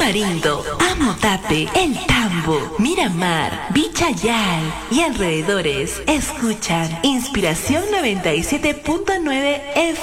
Tamarindo, Amotape, El Tambo, Miramar, Vichayal y alrededores escuchan Inspiración 97.9 FM.